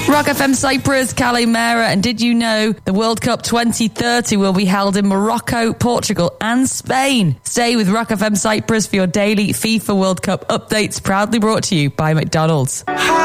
Rock FM Cyprus, Calimera, and did you know the World Cup 2030 will be held in Morocco, Portugal and Spain? Stay with Rock FM Cyprus for your daily FIFA World Cup updates, proudly brought to you by McDonald's.